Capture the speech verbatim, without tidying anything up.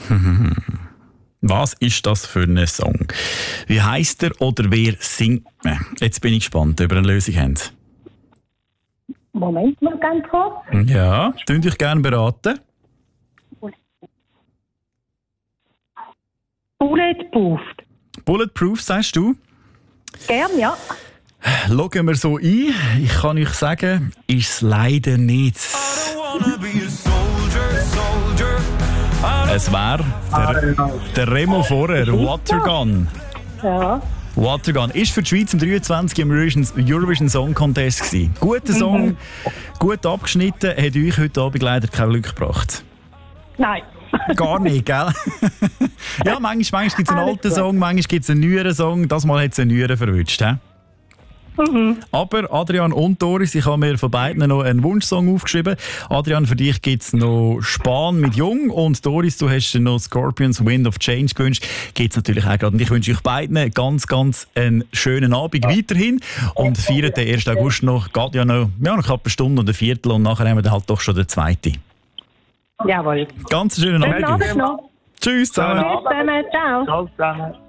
Was ist das für ein Song? Wie heisst er oder wer singt man? Jetzt bin ich gespannt, ob ihr eine Lösung habt. Moment mal ganz kurz. Ja, könnt euch gerne beraten. Bulletproof. Bulletproof, sagst du? Gern, ja. Schauen wir so ein. Ich kann euch sagen, ist es leider nicht. Es wäre der, der Remo vorher, Watergun. Ja. Watergun ist für die Schweiz im dreiundzwanzig im Eurovision, Eurovision Song Contest gewesen. Guter Song, mhm. gut abgeschnitten, hat euch heute Abend leider kein Glück gebracht. Nein. Gar nicht, gell? Ja, manchmal, manchmal gibt es einen alten Song, manchmal gibt es einen neueren Song. Das Mal hat es einen neueren verwünscht, he? Mhm. Aber Adrian und Doris, ich habe mir von beiden noch einen Wunschsong aufgeschrieben. Adrian, für dich gibt es noch Span mit Jung und Doris, du hast noch Scorpions Wind of Change gewünscht. Gibt es natürlich auch gerade. Und ich wünsche euch beiden ganz, ganz einen schönen Abend weiterhin und feiert den ersten August noch. Geht ja noch, ja, noch eine Stunde und ein Viertel und nachher haben wir dann halt doch schon den zweiten. Jawohl. Ganz schönen Abend. Abend noch. Tschüss zusammen. Tschüss zusammen. Ciao. Ciao zusammen.